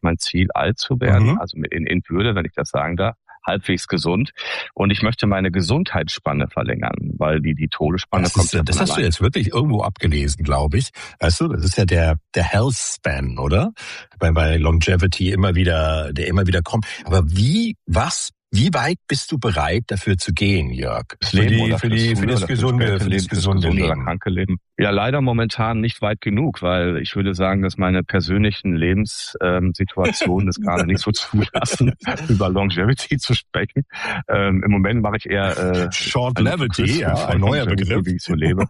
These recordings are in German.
mein Ziel, alt zu werden, also in Würde, wenn ich das sagen darf, halbwegs gesund. Und ich möchte meine Gesundheitsspanne verlängern, weil die Todesspanne das hast du jetzt wirklich irgendwo abgelesen, glaube ich. Weißt du, das ist ja der Health Span, oder? Bei Longevity immer wieder kommt. Aber wie weit bist du bereit, dafür zu gehen, Jörg? Für das gesunde Leben oder kranke Leben? Ja, leider momentan nicht weit genug, weil ich würde sagen, dass meine persönlichen Lebenssituationen es gerade nicht so zulassen, über Longevity zu sprechen. Im Moment mache ich eher Short Levity, ja, ein neuer Begriff, wie ich so lebe.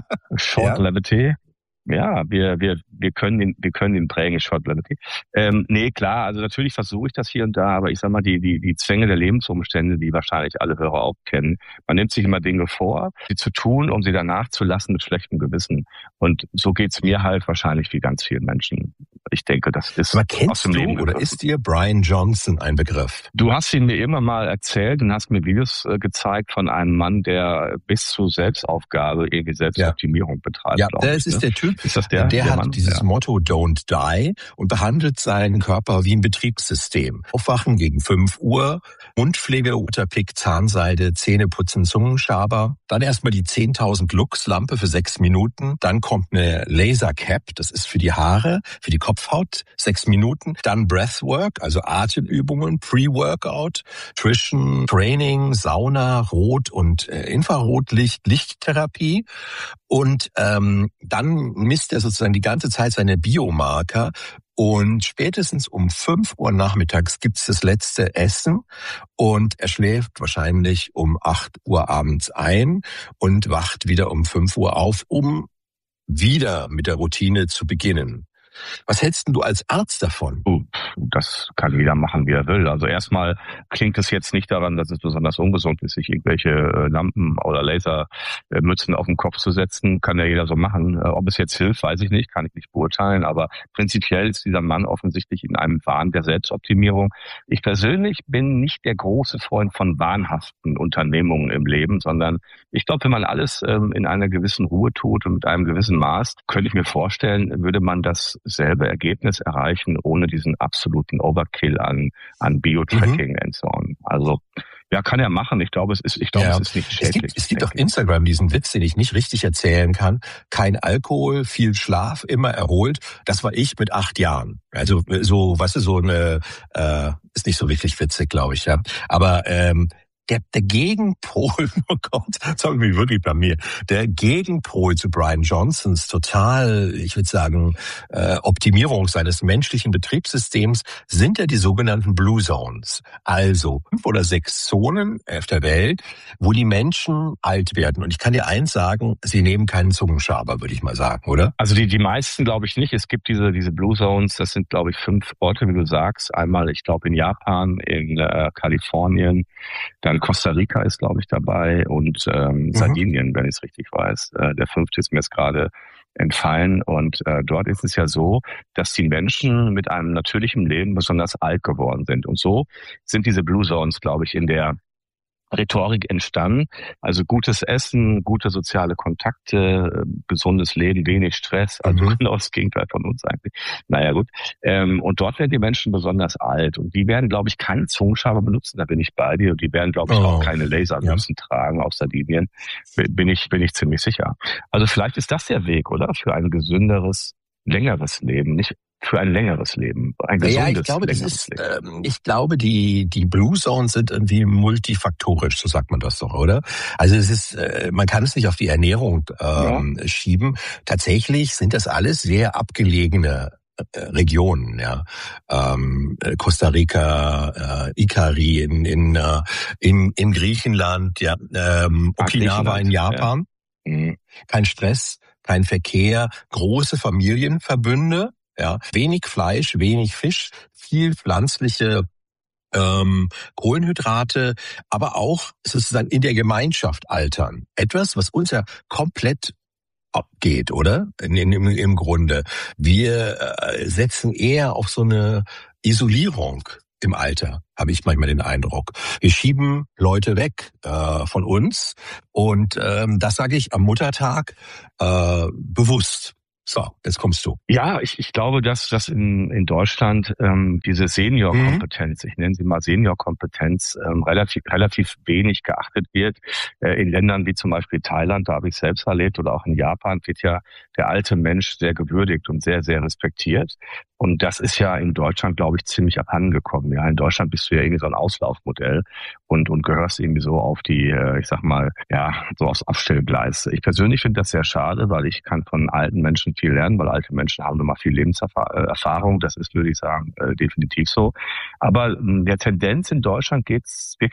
Short Levity. Ja, wir können ihn prägen, Short Levity. Nee, klar, also natürlich versuche ich das hier und da, aber ich sag mal, die Zwänge der Lebensumstände, die wahrscheinlich alle Hörer auch kennen. Man nimmt sich immer Dinge vor, sie zu tun, um sie danach zu lassen mit schlechtem Gewissen. Und so geht's mir halt wahrscheinlich wie ganz vielen Menschen. Ich denke, das ist aus dem Leben oder ist dir Brian Johnson ein Begriff? Du hast ihn mir immer mal erzählt und hast mir Videos gezeigt von einem Mann, der bis zur Selbstaufgabe irgendwie Selbstoptimierung betreibt. Ja, das ist der Typ. Ist das der hat Mann? dieses Motto Don't Die und behandelt seinen Körper wie ein Betriebssystem. Aufwachen gegen 5 Uhr, Mundpflege, Waterpick, Zahnseide, Zähneputzen, Zungenschaber. Dann erstmal die 10.000 Lux-Lampe für 6 Minuten. Dann kommt eine Lasercap, das ist für die Haare, für die Kopfhaut, 6 Minuten. Dann Breathwork, also Atemübungen, Pre-Workout, Nutrition, Training, Sauna, Rot- und Infrarotlicht, Lichttherapie. Und dann misst er sozusagen die ganze Zeit seine Biomarker und spätestens um 5 Uhr nachmittags gibt's das letzte Essen und er schläft wahrscheinlich um 8 Uhr abends ein und wacht wieder um 5 Uhr auf, um wieder mit der Routine zu beginnen. Was hältst denn du als Arzt davon? Das kann jeder machen, wie er will. Also erstmal klingt es jetzt nicht daran, dass es besonders ungesund ist, sich irgendwelche Lampen oder Lasermützen auf den Kopf zu setzen. Kann ja jeder so machen. Ob es jetzt hilft, weiß ich nicht, kann ich nicht beurteilen. Aber prinzipiell ist dieser Mann offensichtlich in einem Wahn der Selbstoptimierung. Ich persönlich bin nicht der große Freund von wahnhaften Unternehmungen im Leben, sondern ich glaube, wenn man alles in einer gewissen Ruhe tut und mit einem gewissen Maß, könnte ich mir vorstellen, würde man dasselbe Ergebnis erreichen, ohne diesen absoluten Overkill an Bio-Tracking and so on. Also, ja, kann er machen. Ich glaube, es ist nicht schädlich. Es gibt auf Instagram diesen Witz, den ich nicht richtig erzählen kann. Kein Alkohol, viel Schlaf, immer erholt. Das war ich mit 8 Jahren. Also, so, weißt du, so eine, ist nicht so wirklich witzig, glaube ich, ja. Aber, der Gegenpol, oh Gott, das habe ich mich wirklich bei mir. Der Gegenpol zu Brian Johnsons total, ich würde sagen, Optimierung seines menschlichen Betriebssystems sind ja die sogenannten Blue Zones. Also 5 oder 6 Zonen auf der Welt, wo die Menschen alt werden. Und ich kann dir eins sagen, sie nehmen keinen Zungenschaber, würde ich mal sagen, oder? Also die meisten glaube ich nicht. Es gibt diese Blue Zones, das sind glaube ich 5 Orte, wie du sagst. Einmal, ich glaube in Japan, in Kalifornien, dann Costa Rica ist, glaube ich, dabei und Sardinien, wenn ich es richtig weiß. Der 5. ist mir jetzt gerade entfallen. Und dort ist es ja so, dass die Menschen mit einem natürlichen Leben besonders alt geworden sind. Und so sind diese Blue Zones, glaube ich, in der Rhetorik entstanden. Also gutes Essen, gute soziale Kontakte, gesundes Leben, wenig Stress, also genau das Gegenteil von uns eigentlich. Naja gut. Und dort werden die Menschen besonders alt und die werden, glaube ich, keinen Zungenschaber benutzen, da bin ich bei dir. Und die werden, glaube ich, auch keine Lasermützen tragen auf Sardinien. Bin ich ziemlich sicher. Also vielleicht ist das der Weg, oder? Für ein gesünderes, längeres Leben. Nicht für ein längeres Leben, ein gesundes Leben. Ich glaube, die Blue Zones sind irgendwie multifaktorisch, so sagt man das doch, oder? Also es ist, man kann es nicht auf die Ernährung schieben. Tatsächlich sind das alles sehr abgelegene Regionen, ja. Costa Rica, Ikari in Griechenland, ja, Okinawa in Japan. Ja. Kein Stress, kein Verkehr, große Familienverbünde. Ja, wenig Fleisch, wenig Fisch, viel pflanzliche Kohlenhydrate, aber auch sozusagen in der Gemeinschaft altern. Etwas, was uns ja komplett abgeht, oder? Im Grunde. Wir setzen eher auf so eine Isolierung im Alter, habe ich manchmal den Eindruck. Wir schieben Leute weg von uns und das sage ich am Muttertag bewusst. So, jetzt kommst du. Ja, ich glaube, dass das in Deutschland diese Senior-Kompetenz, ich nenne sie mal Senior-Kompetenz, relativ wenig geachtet wird. In Ländern wie zum Beispiel Thailand, da habe ich selbst erlebt, oder auch in Japan wird ja der alte Mensch sehr gewürdigt und sehr, sehr respektiert. Und das ist ja in Deutschland, glaube ich, ziemlich abhandengekommen. Ja, in Deutschland bist du ja irgendwie so ein Auslaufmodell und gehörst irgendwie so auf die, ich sag mal, ja, so aufs Abstellgleis. Ich persönlich finde das sehr schade, weil ich kann von alten Menschen viel lernen, weil alte Menschen haben immer viel Lebenserfahrung. Das ist, würde ich sagen, definitiv so. Aber der Tendenz in Deutschland geht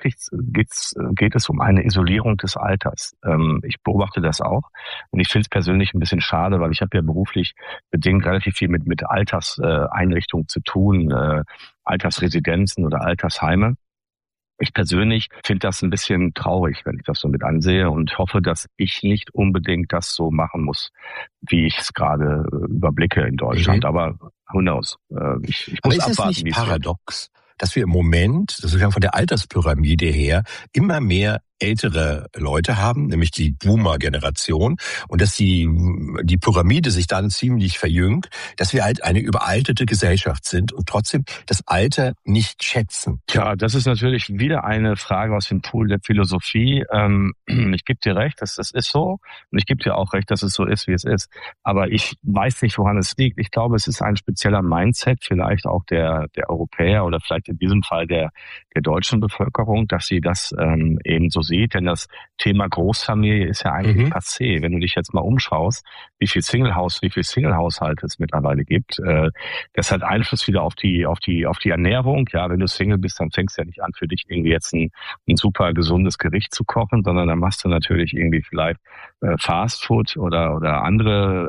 es um eine Isolierung des Alters. Ich beobachte das auch. Und ich finde es persönlich ein bisschen schade, weil ich habe ja beruflich bedingt relativ viel mit Alterseinrichtungen zu tun, Altersresidenzen oder Altersheime. Ich persönlich finde das ein bisschen traurig, wenn ich das so mit ansehe, und hoffe, dass ich nicht unbedingt das so machen muss, wie ich es gerade überblicke in Deutschland. Aber who knows? Ich muss ist abwarten, es nicht paradox, dass wir im Moment, sozusagen von der Alterspyramide her, immer mehr ältere Leute haben, nämlich die Boomer-Generation, und dass die Pyramide sich dann ziemlich verjüngt, dass wir halt eine überaltete Gesellschaft sind und trotzdem das Alter nicht schätzen. Ja, das ist natürlich wieder eine Frage aus dem Pool der Philosophie. Ich gebe dir recht, das ist so, und ich gebe dir auch recht, dass es so ist, wie es ist. Aber ich weiß nicht, woran es liegt. Ich glaube, es ist ein spezieller Mindset, vielleicht auch der Europäer oder vielleicht in diesem Fall der deutschen Bevölkerung, dass sie das eben so sieht, denn das Thema Großfamilie ist ja eigentlich passé. Wenn du dich jetzt mal umschaust, wie viel Single-Haushalte es mittlerweile gibt, das hat Einfluss wieder auf die Ernährung. Ja, wenn du Single bist, dann fängst du ja nicht an, für dich irgendwie jetzt ein super gesundes Gericht zu kochen, sondern dann machst du natürlich irgendwie vielleicht Fastfood oder andere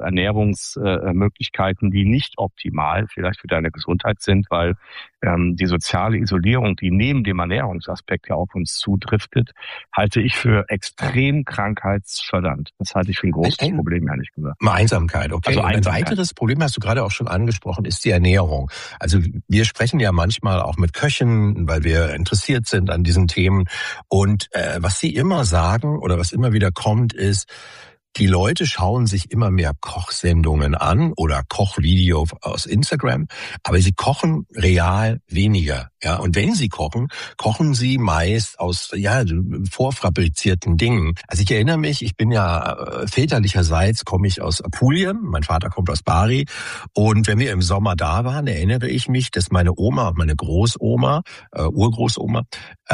Ernährungsmöglichkeiten, die nicht optimal vielleicht für deine Gesundheit sind, weil die soziale Isolierung, die neben dem Ernährungsaspekt ja auf uns zudriftet, halte ich für extrem krankheitsfördernd. Das halte ich für ein großes Problem, ehrlich gesagt. Einsamkeit, okay. Also ein weiteres Problem, hast du gerade auch schon angesprochen, ist die Ernährung. Also wir sprechen ja manchmal auch mit Köchen, weil wir interessiert sind an diesen Themen. Und was sie immer sagen oder was immer wieder kommt, ist, die Leute schauen sich immer mehr Kochsendungen an oder Kochvideo aus Instagram, aber sie kochen real weniger. Ja, und wenn sie kochen, kochen sie meist aus vorfabrizierten Dingen. Also ich erinnere mich, ich bin ja väterlicherseits komme ich aus Apulien, mein Vater kommt aus Bari, und wenn wir im Sommer da waren, erinnere ich mich, dass meine Oma und meine Großoma, Urgroßoma,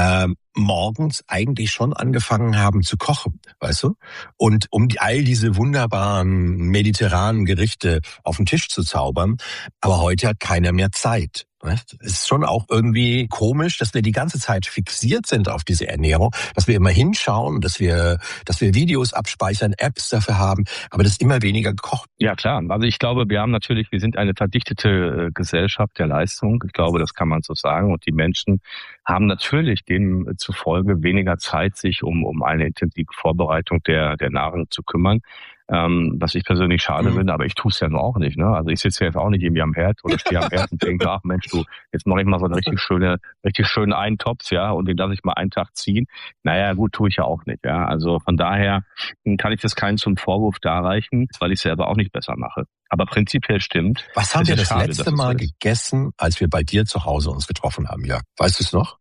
morgens eigentlich schon angefangen haben zu kochen, weißt du? Und um all diese wunderbaren mediterranen Gerichte auf den Tisch zu zaubern. Aber heute hat keiner mehr Zeit. Es ist schon auch irgendwie komisch, dass wir die ganze Zeit fixiert sind auf diese Ernährung, dass wir immer hinschauen, dass wir Videos abspeichern, Apps dafür haben, aber das ist immer weniger gekocht. Ja, klar. Also ich glaube, wir sind eine verdichtete Gesellschaft der Leistung. Ich glaube, das kann man so sagen. Und die Menschen haben natürlich demzufolge weniger Zeit, sich um eine intensive Vorbereitung der Nahrung zu kümmern. Was ich persönlich schade finde, aber ich tue es ja nur auch nicht. Ne? Also ich sitze jetzt auch nicht irgendwie am Herd oder stehe am Herd und denke, ach Mensch, jetzt mache ich mal so einen richtig schönen Eintopf, ja, und den lasse ich mal einen Tag ziehen. Naja, gut, tue ich ja auch nicht. Ja, also von daher kann ich das keinen zum Vorwurf darreichen, weil ich selber auch nicht besser mache. Aber prinzipiell stimmt. Was haben wir das letzte Mal gegessen, als wir bei dir zu Hause uns getroffen haben, Jörg? Weißt du es noch?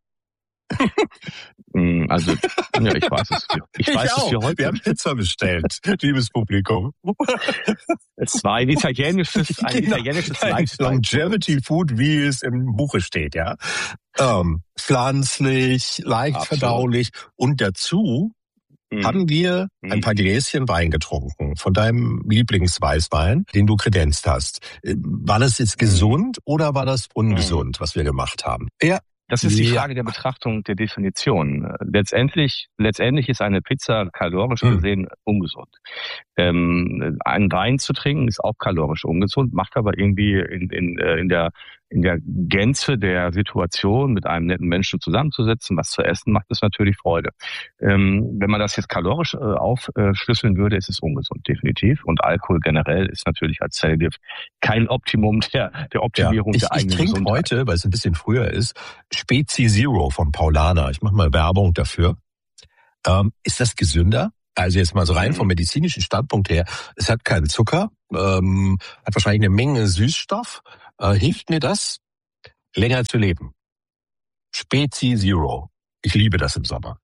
Also, ja, ich weiß es. Ich weiß es für heute. Wir haben Pizza bestellt, liebes Publikum. Es war ein italienisches Lifestyle. Longevity Food, wie es im Buche steht, ja. Pflanzlich, leicht verdaulich, und dazu haben wir ein paar Gläschen Wein getrunken von deinem Lieblingsweißwein, den du kredenzt hast. War das jetzt gesund oder war das ungesund, was wir gemacht haben? Ja. Das ist die Frage der Betrachtung, der Definition. Letztendlich ist eine Pizza kalorisch gesehen ungesund. Einen Wein zu trinken ist auch kalorisch ungesund, macht aber irgendwie in der Gänze der Situation, mit einem netten Menschen zusammenzusitzen, was zu essen, macht es natürlich Freude. Wenn man das jetzt kalorisch aufschlüsseln würde, ist es ungesund, definitiv. Und Alkohol generell ist natürlich als Zellgift kein Optimum der Optimierung der eigenen Gesundheit. Ich trinke heute, weil es ein bisschen früher ist, Spezi Zero von Paulaner. Ich mache mal Werbung dafür. Ist das gesünder? Also jetzt mal so rein vom medizinischen Standpunkt her, es hat keinen Zucker, hat wahrscheinlich eine Menge Süßstoff. Hilft mir das, länger zu leben? Spezi Zero. Ich liebe das im Sommer.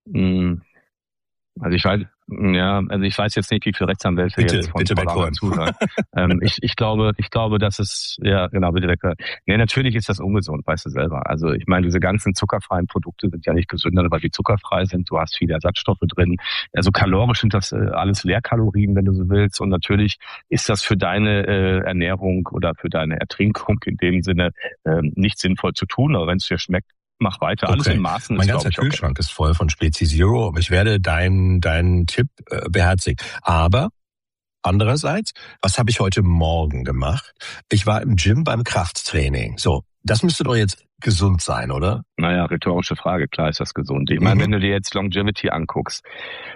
Also ich weiß jetzt nicht, wie viele Rechtsanwälte jetzt von weghören zuhören. Ich glaube, dass es, ja, genau, bitte weghören. Nee, natürlich ist das ungesund, weißt du selber. Also ich meine, diese ganzen zuckerfreien Produkte sind ja nicht gesünder, weil die zuckerfrei sind. Du hast viele Ersatzstoffe drin. Also kalorisch sind das alles Leerkalorien, wenn du so willst. Und natürlich ist das für deine Ernährung oder für deine Ertrinkung in dem Sinne nicht sinnvoll zu tun. Aber wenn es dir schmeckt, mach weiter. Alles in Maßen. Mein ganzer Kühlschrank ist voll von Spezi Zero, aber ich werde deinen Tipp beherzigen. Aber andererseits, was habe ich heute Morgen gemacht? Ich war im Gym beim Krafttraining. So, das müsste doch jetzt gesund sein, oder? Naja, rhetorische Frage. Klar ist das gesund. Ich meine, wenn du dir jetzt Longevity anguckst,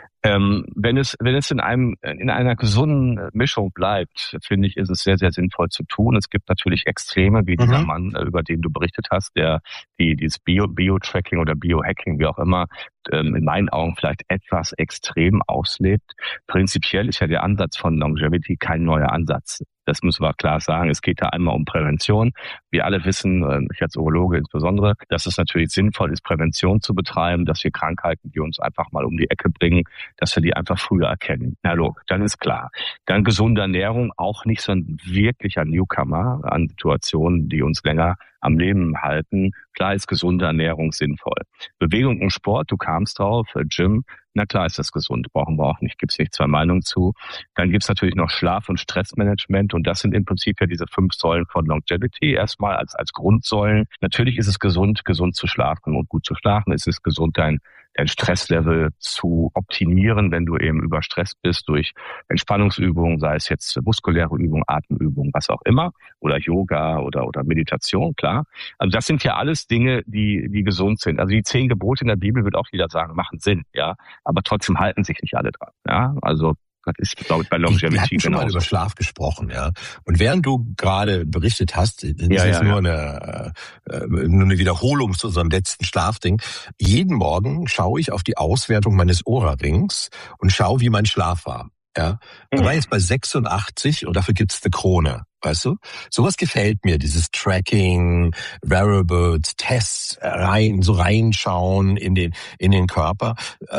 wenn es in einer gesunden Mischung bleibt, finde ich, ist es sehr, sehr sinnvoll zu tun. Es gibt natürlich Extreme, wie dieser Mann, über den du berichtet hast, der dieses Bio-Tracking oder Biohacking, wie auch immer, in meinen Augen vielleicht etwas extrem auslebt. Prinzipiell ist ja der Ansatz von Longevity kein neuer Ansatz. Das müssen wir klar sagen. Es geht da einmal um Prävention. Wir alle wissen, ich als Urologe insbesondere, dass es natürlich sinnvoll ist, Prävention zu betreiben, dass wir Krankheiten, die uns einfach mal um die Ecke bringen, dass wir die einfach früher erkennen. Na logisch, dann ist klar. Dann gesunde Ernährung, auch nicht so ein wirklicher Newcomer an Situationen, die uns länger am Leben halten. Klar ist gesunde Ernährung sinnvoll. Bewegung und Sport, du kamst drauf, Gym, na klar ist das gesund, brauchen wir auch nicht, gibt's nicht zwei Meinungen zu. Dann gibt's natürlich noch Schlaf- und Stressmanagement und das sind im Prinzip ja diese 5 Säulen von Longevity, erstmal als Grundsäulen. Natürlich ist es gesund zu schlafen und gut zu schlafen. Es ist gesund, dein Stresslevel zu optimieren, wenn du eben überstresst bist durch Entspannungsübungen, sei es jetzt muskuläre Übungen, Atemübungen, was auch immer, oder Yoga oder Meditation, klar. Also das sind ja alles Dinge, die gesund sind. Also die 10 Gebote in der Bibel, wird auch jeder sagen, machen Sinn, ja, aber trotzdem halten sich nicht alle dran, ja, also das ist, glaube ich, bei Longevity wir hatten schon mal über Schlaf gesprochen, ja. Und während du gerade berichtet hast, das ist jetzt nur eine Wiederholung zu unserem letzten Schlafding. Jeden Morgen schaue ich auf die Auswertung meines Oura-Rings und schaue, wie mein Schlaf war. Ja, er war jetzt bei 86 und dafür gibt's eine Krone, weißt du? Sowas gefällt mir, dieses Tracking, Wearables, Tests, reinschauen in den Körper.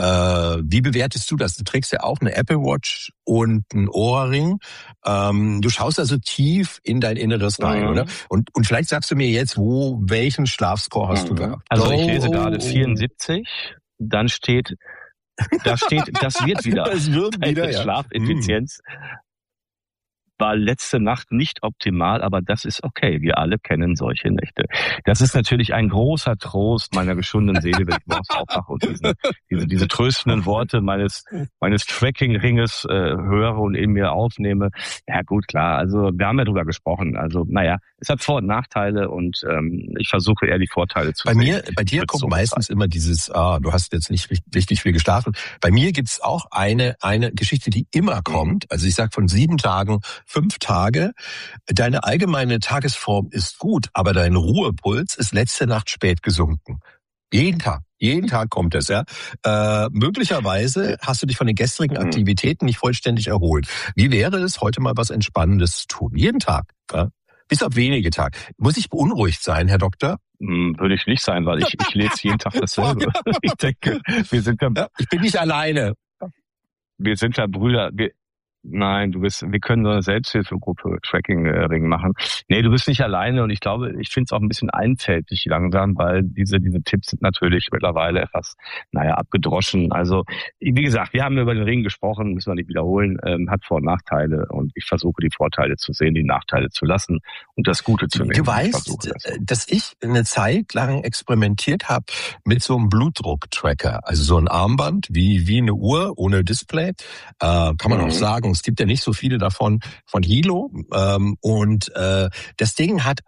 Wie bewertest du das? Du trägst ja auch eine Apple Watch und einen Oura-Ring. Du schaust also tief in dein Inneres rein, oder? Und vielleicht sagst du mir jetzt, welchen Schlafscore hast du gehabt? Also ich lese gerade 74, dann steht, das wird wieder. Das wird wieder, ja. Schlafeffizienz war letzte Nacht nicht optimal, aber das ist okay. Wir alle kennen solche Nächte. Das ist natürlich ein großer Trost meiner geschundenen Seele, wenn ich morgens aufwache und diese tröstenden Worte meines Tracking-Ringes höre und in mir aufnehme. Ja gut, klar. Also wir haben ja drüber gesprochen. Also naja, es hat Vor- und Nachteile und ich versuche eher die Vorteile zu sehen. Bei dir kommt so meistens immer dieses, du hast jetzt nicht richtig viel geschlafen. Bei mir gibt's auch eine Geschichte, die immer kommt. Also ich sag von 7 Tagen 5 Tage. Deine allgemeine Tagesform ist gut, aber dein Ruhepuls ist letzte Nacht spät gesunken. Jeden Tag kommt es, ja. Möglicherweise hast du dich von den gestrigen Aktivitäten nicht vollständig erholt. Wie wäre es, heute mal was Entspannendes zu tun? Jeden Tag, ja? Bis auf wenige Tage. Muss ich beunruhigt sein, Herr Doktor? Würde ich nicht sein, weil ich lese jeden Tag dasselbe. Ich denke, wir sind ja, ich bin nicht alleine. Wir sind ja Brüder. Nein, wir können so eine Selbsthilfegruppe Tracking-Ring machen. Nee, du bist nicht alleine und ich glaube, ich finde es auch ein bisschen einfältig langsam, weil diese Tipps sind natürlich mittlerweile etwas, abgedroschen. Also, wie gesagt, wir haben über den Ring gesprochen, müssen wir nicht wiederholen, hat Vor- und Nachteile und ich versuche die Vorteile zu sehen, die Nachteile zu lassen und das Gute zu nehmen. Du weißt, dass ich eine Zeit lang experimentiert habe mit so einem Blutdruck-Tracker, also so ein Armband wie eine Uhr ohne Display, kann man auch sagen. Es gibt ja nicht so viele davon von Hilo und das Ding hat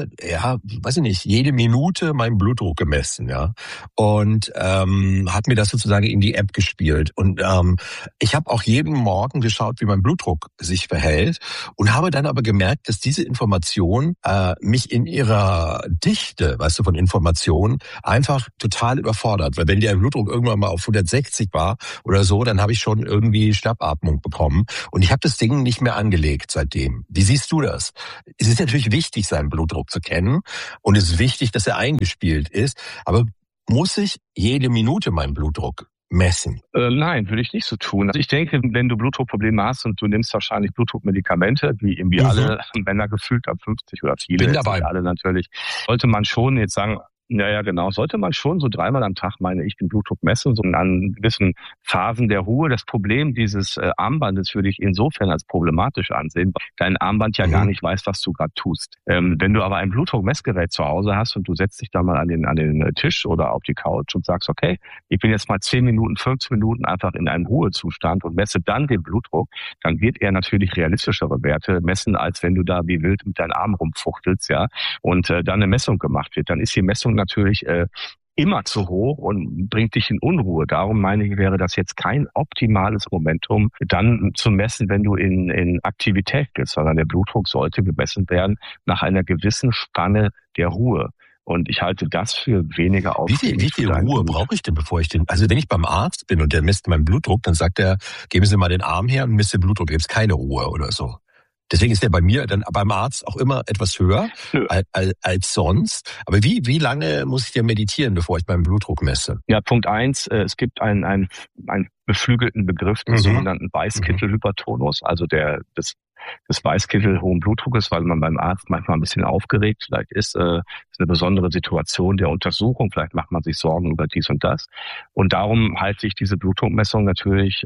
jede Minute meinen Blutdruck gemessen, ja, und hat mir das sozusagen in die App gespielt und ich habe auch jeden Morgen geschaut, wie mein Blutdruck sich verhält und habe dann aber gemerkt, dass diese Information mich in ihrer Dichte, von Informationen einfach total überfordert, weil wenn der Blutdruck irgendwann mal auf 160 war oder so, dann habe ich schon irgendwie Schnappatmung bekommen. Und ich habe das Ding nicht mehr angelegt seitdem. Wie siehst du das? Es ist natürlich wichtig, seinen Blutdruck zu kennen und es ist wichtig, dass er eingespielt ist. Aber muss ich jede Minute meinen Blutdruck messen? Nein, würde ich nicht so tun. Also ich denke, wenn du Blutdruckprobleme hast und du nimmst wahrscheinlich Blutdruckmedikamente, wie irgendwie alle Männer gefühlt ab 50 oder viele, Bin dabei. alle natürlich, sollte man schon jetzt sagen, ja, genau. Sollte man schon so 3-mal am Tag, meine ich, den Blutdruck messen, so an gewissen Phasen der Ruhe. Das Problem dieses Armbandes würde ich insofern als problematisch ansehen, weil dein Armband ja gar nicht weiß, was du gerade tust. Wenn du aber ein Blutdruckmessgerät zu Hause hast und du setzt dich da mal an den Tisch oder auf die Couch und sagst, okay, ich bin jetzt mal 10 Minuten, 15 Minuten einfach in einem Ruhezustand und messe dann den Blutdruck, dann wird er natürlich realistischere Werte messen, als wenn du da wie wild mit deinen Armen rumfuchtelst, ja, und dann eine Messung gemacht wird. Dann ist die Messung natürlich immer zu hoch und bringt dich in Unruhe. Darum meine ich, wäre das jetzt kein optimales Momentum, dann zu messen, wenn du in Aktivität bist, sondern der Blutdruck sollte gemessen werden nach einer gewissen Spanne der Ruhe. Und ich halte das für weniger aufregend. Wie viel Ruhe brauche ich denn, bevor ich also wenn ich beim Arzt bin und der misst meinen Blutdruck, dann sagt er, geben Sie mal den Arm her und misst den Blutdruck. Da gibt es keine Ruhe oder so. Deswegen ist der bei mir dann beim Arzt auch immer etwas höher als sonst. Aber wie lange muss ich denn meditieren, bevor ich meinen Blutdruck messe? Ja, Punkt 1, es gibt einen beflügelten Begriff des sogenannten Weißkittelhypertonus, also des Weißkittel hohen Blutdruckes, weil man beim Arzt manchmal ein bisschen aufgeregt vielleicht ist. Ist eine besondere Situation der Untersuchung. Vielleicht macht man sich Sorgen über dies und das. Und darum halte ich diese Blutdruckmessung natürlich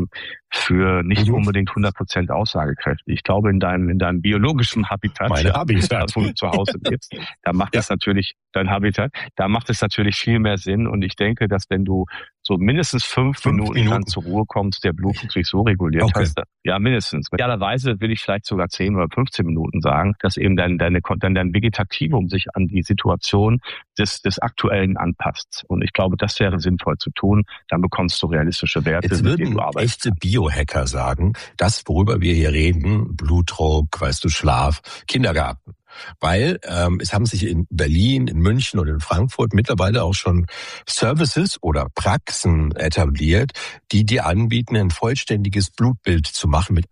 für nicht unbedingt 100% aussagekräftig. Ich glaube, in deinem biologischen Habitat, wo du zu Hause lebst, da macht es natürlich dein Habitat, da macht es natürlich viel mehr Sinn. Und ich denke, dass wenn du so mindestens 5 Minuten dann zur Ruhe kommst, der Blutdruck sich so reguliert hast. Ja, mindestens. Idealerweise will ich vielleicht sogar 10 oder 15 Minuten sagen, dass eben dein Vegetativum sich an die Situation des Aktuellen anpasst. Und ich glaube, das wäre sinnvoll zu tun. Dann bekommst du realistische Werte, mit denen du arbeitest. Echte Biohacker sagen, das, worüber wir hier reden, Blutdruck, weißt du, Schlaf, Kindergarten. Weil es haben sich in Berlin, in München und in Frankfurt mittlerweile auch schon Services oder Praxen etabliert, die dir anbieten, ein vollständiges Blutbild zu machen mit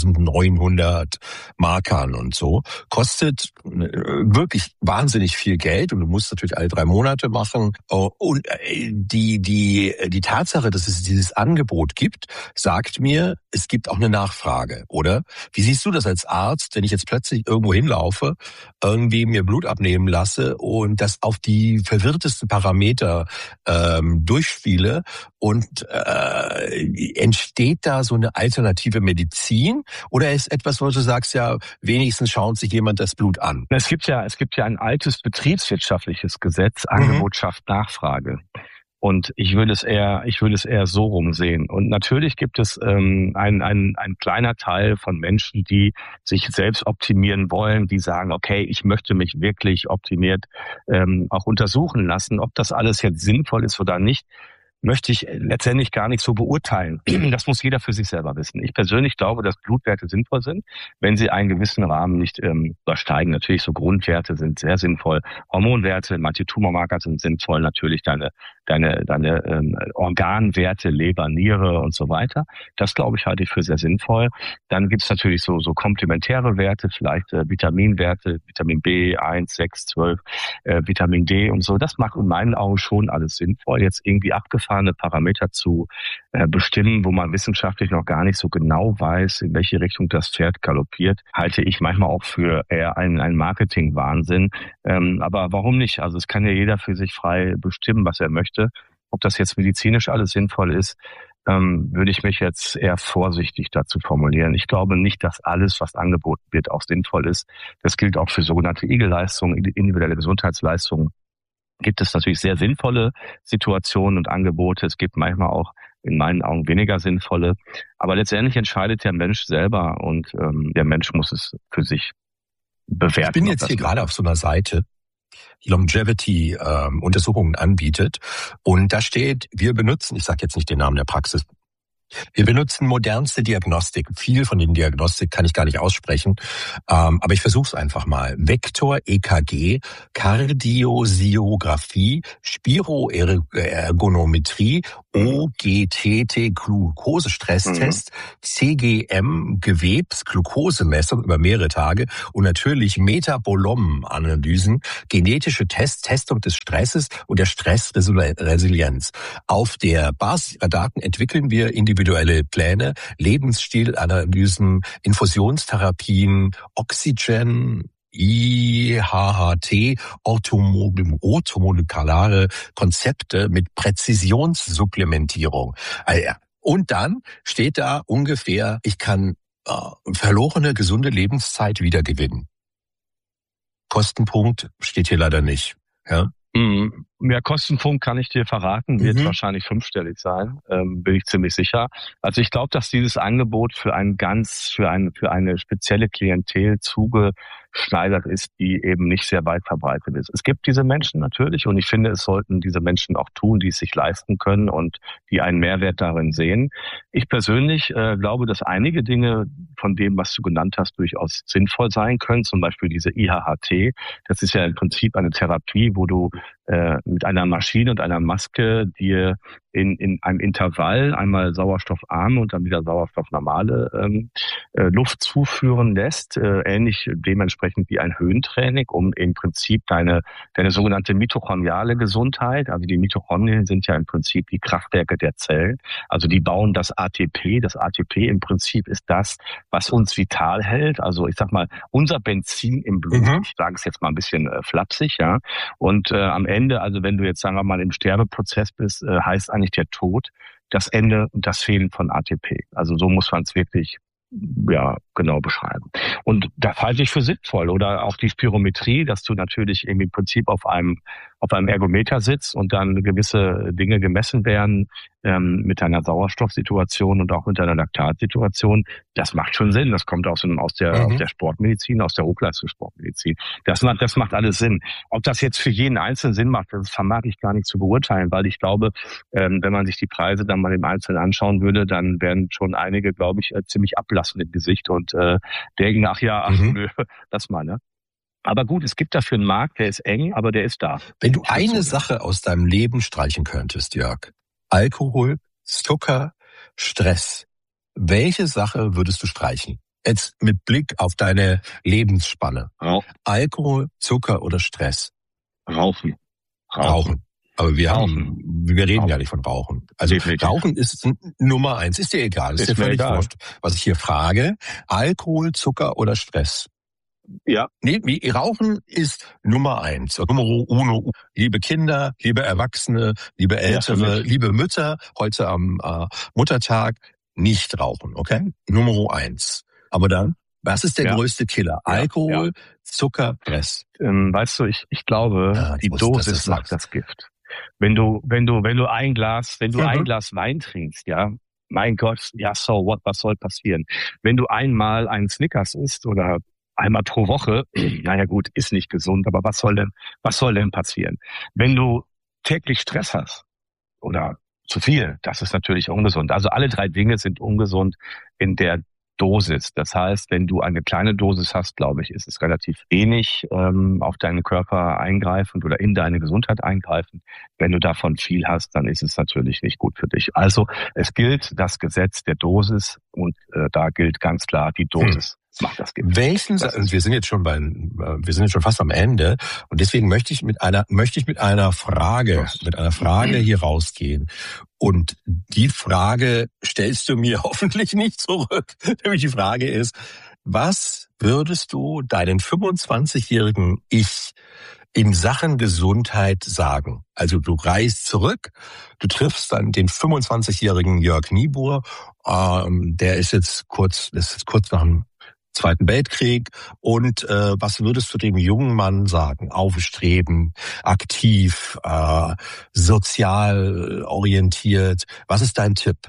1900 Markern und so. Kostet wirklich wahnsinnig viel Geld und du musst natürlich alle 3 Monate machen. Und die Tatsache, dass es dieses Angebot gibt, sagt mir, es gibt auch eine Nachfrage, oder? Wie siehst du das als Arzt, wenn ich jetzt plötzlich irgendwo hinlaufe, irgendwie mir Blut abnehmen lasse und das auf die verwirrtesten Parameter durchspiele und entsteht da so eine alternative Medizin oder ist etwas, wo du sagst, ja, wenigstens schaut sich jemand das Blut an? Es gibt ja ein altes betriebswirtschaftliches Gesetz, Angebot schafft Nachfrage. Und ich würde es eher so rumsehen. Und natürlich gibt es ein kleiner Teil von Menschen, die sich selbst optimieren wollen, die sagen, okay, ich möchte mich wirklich optimiert auch untersuchen lassen, ob das alles jetzt sinnvoll ist oder nicht. Möchte ich letztendlich gar nicht so beurteilen. Das muss jeder für sich selber wissen. Ich persönlich glaube, dass Blutwerte sinnvoll sind, wenn sie einen gewissen Rahmen nicht übersteigen. Natürlich so Grundwerte sind sehr sinnvoll. Hormonwerte, manche Tumormarker sind sinnvoll. Natürlich deine Organwerte, Leber, Niere und so weiter. Das, glaube ich, halte ich für sehr sinnvoll. Dann gibt es natürlich so komplementäre Werte, vielleicht Vitaminwerte, Vitamin B, 1, 6, 12, Vitamin D und so. Das macht in meinen Augen schon alles sinnvoll. Jetzt irgendwie abgefahrene Parameter zu bestimmen, wo man wissenschaftlich noch gar nicht so genau weiß, in welche Richtung das Pferd galoppiert, halte ich manchmal auch für eher einen Marketing-Wahnsinn. Aber warum nicht? Also es kann ja jeder für sich frei bestimmen, was er möchte. Ob das jetzt medizinisch alles sinnvoll ist, würde ich mich jetzt eher vorsichtig dazu formulieren. Ich glaube nicht, dass alles, was angeboten wird, auch sinnvoll ist. Das gilt auch für sogenannte IGEL-Leistungen, individuelle Gesundheitsleistungen. Gibt es natürlich sehr sinnvolle Situationen und Angebote. Es gibt manchmal auch in meinen Augen weniger sinnvolle. Aber letztendlich entscheidet der Mensch selber und der Mensch muss es für sich bewerten. Ich bin jetzt hier gerade auf so einer Seite, die Longevity Untersuchungen anbietet. Und da steht, wir benutzen, ich sage jetzt nicht den Namen der Praxis, wir benutzen modernste Diagnostik. Viel von den Diagnostik kann ich gar nicht aussprechen, aber ich versuche es einfach mal. Vektor, EKG, Kardiosierografie, Spiroergonometrie OGTT Glukosestresstest, CGM Gewebsglukosemessung über mehrere Tage und natürlich Metabolom-Analysen, genetische Testung des Stresses und der Stressresilienz. Auf der Basis ihrer Daten entwickeln wir individuelle Pläne, Lebensstilanalysen, Infusionstherapien, Oxygen, IHHT, orthomolekulare Konzepte mit Präzisionssupplementierung. Und dann steht da ungefähr, ich kann verlorene, gesunde Lebenszeit wiedergewinnen. Kostenpunkt steht hier leider nicht. Ja? Mehr Kostenpunkt kann ich dir verraten, wird wahrscheinlich 5-stellig sein, bin ich ziemlich sicher. Also ich glaube, dass dieses Angebot für eine spezielle Klientel zugeschneidert ist, die eben nicht sehr weit verbreitet ist. Es gibt diese Menschen natürlich und ich finde, es sollten diese Menschen auch tun, die es sich leisten können und die einen Mehrwert darin sehen. Ich persönlich glaube, dass einige Dinge von dem, was du genannt hast, durchaus sinnvoll sein können. Zum Beispiel diese IHHT. Das ist ja im Prinzip eine Therapie, wo du mit einer Maschine und einer Maske dir in einem Intervall einmal sauerstoffarme und dann wieder sauerstoffnormale Luft zuführen lässt, ähnlich dementsprechend wie ein Höhentraining, um im Prinzip deine sogenannte mitochondriale Gesundheit, also die Mitochondrien sind ja im Prinzip die Kraftwerke der Zellen, also die bauen das ATP. Das ATP im Prinzip ist das, was uns vital hält, also ich sag mal, unser Benzin im Blut, ich sage es jetzt mal ein bisschen flapsig, ja, und am Ende, also wenn du jetzt, sagen wir mal, im Sterbeprozess bist, heißt eigentlich der Tod, das Ende und das Fehlen von ATP. Also so muss man es wirklich genau beschreiben. Und das halte ich für sinnvoll. Oder auch die Spirometrie, dass du natürlich im Prinzip auf einem Ergometer sitzt und dann gewisse Dinge gemessen werden mit deiner Sauerstoffsituation und auch mit deiner Laktatsituation. Das macht schon Sinn. Das kommt aus der Sportmedizin, aus der Hochleistungssportmedizin. Das macht alles Sinn. Ob das jetzt für jeden Einzelnen Sinn macht, das vermag ich gar nicht zu beurteilen, weil ich glaube, wenn man sich die Preise dann mal im Einzelnen anschauen würde, dann werden schon einige, glaube ich, ziemlich ablassen im Gesicht und denken, nö, lass mal, ne? Aber gut, es gibt dafür einen Markt, der ist eng, aber der ist da. Wenn du eine Sache aus deinem Leben streichen könntest, Jörg, Alkohol, Zucker, Stress, welche Sache würdest du streichen? Jetzt mit Blick auf deine Lebensspanne. Alkohol, Zucker oder Stress? Rauchen. Aber wir reden ja nicht von Rauchen. Also definitiv. Rauchen ist Nummer 1. Ist dir egal. Ist dir völlig wurscht. Was ich hier frage, Alkohol, Zucker oder Stress? Ja. Nee, Rauchen ist Nummer 1. Numero uno. Liebe Kinder, liebe Erwachsene, liebe Ältere, liebe Mütter, heute am Muttertag, nicht rauchen, okay? Numero 1. Aber dann, was ist der größte Killer? Alkohol, Zucker, Stress. Weißt du, ich glaube, die Dosis macht das Gift. Wenn du ein Glas Wein trinkst, ja, mein Gott, so what, was soll passieren? Wenn du einmal einen Snickers isst oder einmal pro Woche, naja gut, ist nicht gesund, aber was soll denn passieren? Wenn du täglich Stress hast oder zu viel, das ist natürlich ungesund. Also alle 3 Dinge sind ungesund in der Dosis. Das heißt, wenn du eine kleine Dosis hast, glaube ich, ist es relativ wenig auf deinen Körper eingreifend oder in deine Gesundheit eingreifend. Wenn du davon viel hast, dann ist es natürlich nicht gut für dich. Also es gilt das Gesetz der Dosis und da gilt ganz klar die Dosis. Macht das Gift. Wir sind jetzt schon fast am Ende und deswegen möchte ich mit einer Frage hier rausgehen. Und die Frage stellst du mir hoffentlich nicht zurück. Nämlich die Frage ist, was würdest du deinen 25-jährigen Ich in Sachen Gesundheit sagen? Also du reist zurück, du triffst dann den 25-jährigen Jörg Niebuhr, der ist jetzt kurz nach dem Zweiten Weltkrieg. Und was würdest du dem jungen Mann sagen? Aufstreben, aktiv, sozial orientiert. Was ist dein Tipp?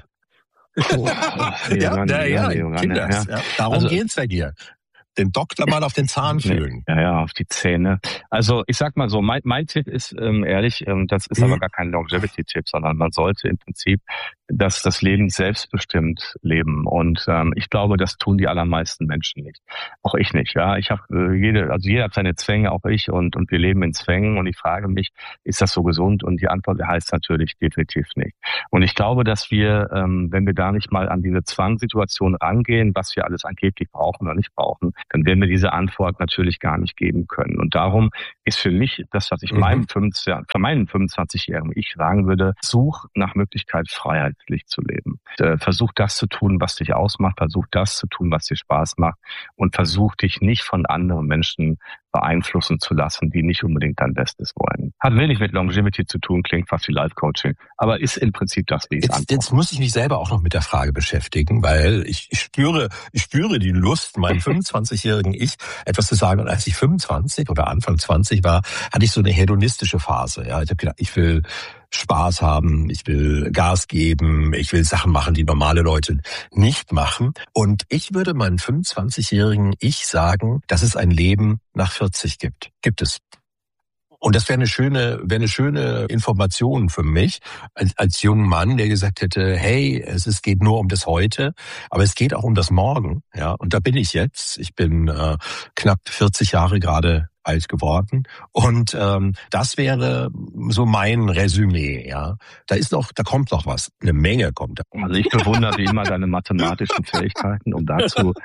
Kinders. Ja. Darum geht's bei dir. Den Doktor mal auf den Zahn fühlen. Ja, auf die Zähne. Also ich sag mal so, mein Tipp ist ehrlich, das ist aber gar kein Longevity-Tipp, sondern man sollte im Prinzip das Leben selbstbestimmt leben. Und ich glaube, das tun die allermeisten Menschen nicht. Auch ich nicht. Ja, ich habe jeder hat seine Zwänge, auch ich, und wir leben in Zwängen. Und ich frage mich, ist das so gesund? Und die Antwort heißt natürlich definitiv nicht. Und ich glaube, dass wir, wenn wir da nicht mal an diese Zwangssituation rangehen, was wir alles angeblich brauchen oder nicht brauchen, dann werden wir diese Antwort natürlich gar nicht geben können. Und darum ist für mich das, was ich meinem 25-jährigen Ich sagen würde: Such nach Möglichkeit, freiheitlich zu leben. Versuch das zu tun, was dich ausmacht. Versuch das zu tun, was dir Spaß macht. Und versuch dich nicht von anderen Menschen beeinflussen zu lassen, die nicht unbedingt dein Bestes wollen. Hat wenig mit Longevity zu tun, klingt fast wie Life-Coaching, aber ist im Prinzip das, wie ich es antworte. Jetzt muss ich mich selber auch noch mit der Frage beschäftigen, weil ich spüre die Lust, meinem 25-jährigen Ich etwas zu sagen. Und als ich 25 oder Anfang 20 war, hatte ich so eine hedonistische Phase. Ja, ich habe gedacht, ich will Spaß haben, ich will Gas geben, ich will Sachen machen, die normale Leute nicht machen. Und ich würde meinem 25-jährigen Ich sagen, dass es ein Leben nach 40 gibt. Gibt es. Und das wäre eine schöne Information für mich als junger Mann, der gesagt hätte, hey, es geht nur um das Heute, aber es geht auch um das Morgen. Ja, und da bin ich jetzt. Ich bin knapp 40 Jahre gerade alt geworden. Und das wäre so mein Resümee. Ja, da kommt noch was. Eine Menge kommt da. Also ich bewundere wie immer deine mathematischen Fähigkeiten, um dazu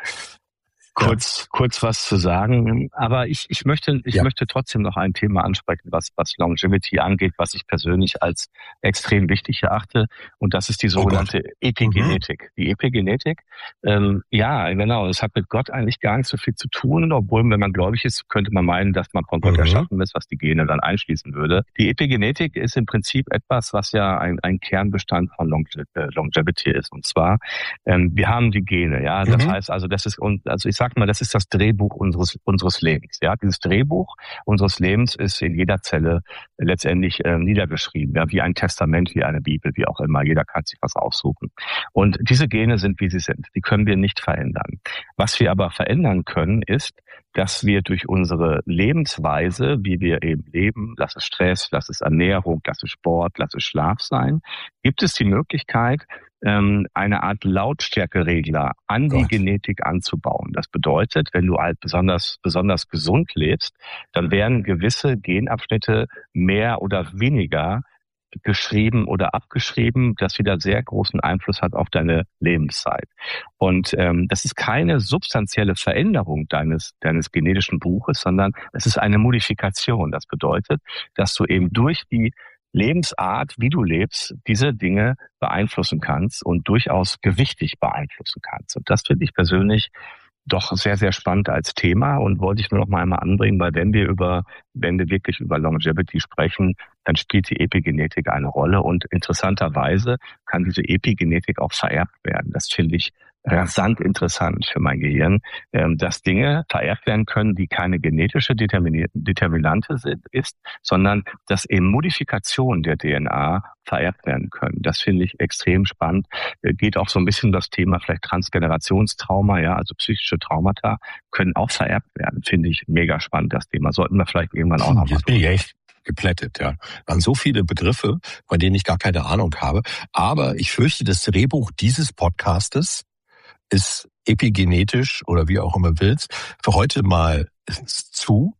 kurz was zu sagen. Aber ich möchte trotzdem noch ein Thema ansprechen, was Longevity angeht, was ich persönlich als extrem wichtig erachte. Und das ist die sogenannte Epigenetik. Die Epigenetik, ja, genau, es hat mit Gott eigentlich gar nicht so viel zu tun, obwohl, wenn man gläubig ist, könnte man meinen, dass man von Gott erschaffen ist, was die Gene dann einschließen würde. Die Epigenetik ist im Prinzip etwas, was ja ein Kernbestand von Longevity ist. Und zwar, wir haben die Gene, ja. Das heißt also, ich sag mal, das ist das Drehbuch unseres Lebens. Ja, dieses Drehbuch unseres Lebens ist in jeder Zelle letztendlich niedergeschrieben, ja, wie ein Testament, wie eine Bibel, wie auch immer. Jeder kann sich was aussuchen. Und diese Gene sind, wie sie sind. Die können wir nicht verändern. Was wir aber verändern können, ist, dass wir durch unsere Lebensweise, wie wir eben leben, lass es Stress, lass es Ernährung, lass es Sport, lass es Schlaf sein, gibt es die Möglichkeit, eine Art Lautstärkeregler an die Genetik anzubauen. Das bedeutet, wenn du halt besonders gesund lebst, dann werden gewisse Genabschnitte mehr oder weniger geschrieben oder abgeschrieben, das wieder sehr großen Einfluss hat auf deine Lebenszeit. Und das ist keine substanzielle Veränderung deines genetischen Buches, sondern es ist eine Modifikation. Das bedeutet, dass du eben durch die Lebensart, wie du lebst, diese Dinge beeinflussen kannst und durchaus gewichtig beeinflussen kannst. Und das finde ich persönlich doch sehr, sehr spannend als Thema und wollte ich nur noch mal einmal anbringen, weil wenn wir wirklich über Longevity sprechen, dann spielt die Epigenetik eine Rolle und interessanterweise kann diese Epigenetik auch vererbt werden. Das finde ich rasant interessant für mein Gehirn, dass Dinge vererbt werden können, die keine genetische Determinante ist, sondern dass eben Modifikationen der DNA vererbt werden können. Das finde ich extrem spannend. Geht auch so ein bisschen um das Thema vielleicht Transgenerationstrauma, ja, also psychische Traumata können auch vererbt werden. Finde ich mega spannend, das Thema. Sollten wir vielleicht irgendwann auch noch mal. Jetzt bin ich echt geplättet, ja. Waren so viele Begriffe, von denen ich gar keine Ahnung habe. Aber ich fürchte, das Drehbuch dieses Podcastes ist epigenetisch oder wie auch immer willst, für heute mal zu.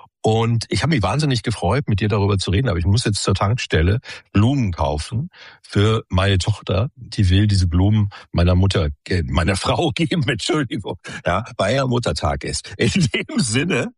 Und ich habe mich wahnsinnig gefreut, mit dir darüber zu reden, aber ich muss jetzt zur Tankstelle Blumen kaufen für meine Tochter. Die will diese Blumen meiner Frau geben, Entschuldigung, ja, weil ja Muttertag ist. In dem Sinne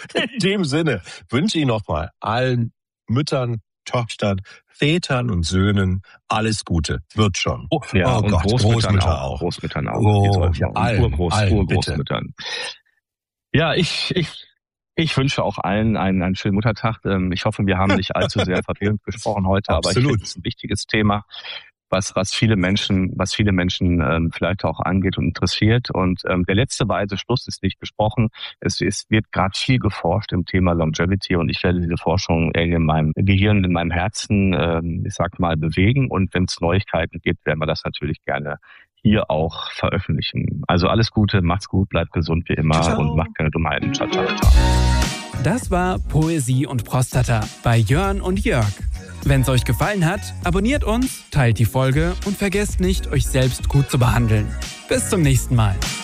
wünsche ich nochmal allen Müttern, Töchtern, Vätern und Söhnen alles Gute. Wird schon. Ja, und Gott, Großmütter auch. Großmüttern auch. Urgroßmüttern. Ja, ich wünsche auch allen einen schönen Muttertag. Ich hoffe, wir haben nicht allzu sehr verfehlend gesprochen heute, aber ich finde, es ist ein wichtiges Thema, was viele Menschen vielleicht auch angeht und interessiert. Und der letzte weise Schluss ist nicht gesprochen. Es wird gerade viel geforscht im Thema Longevity und ich werde diese Forschung in meinem Gehirn, in meinem Herzen, bewegen. Und wenn es Neuigkeiten gibt, werden wir das natürlich gerne hier auch veröffentlichen. Also alles Gute, macht's gut, bleibt gesund wie immer. Ciao. Und macht keine Dummheiten. Ciao, ciao, ciao. Das war Poesie und Prostata bei Jörn und Jörg. Wenn es euch gefallen hat, abonniert uns, teilt die Folge und vergesst nicht, euch selbst gut zu behandeln. Bis zum nächsten Mal.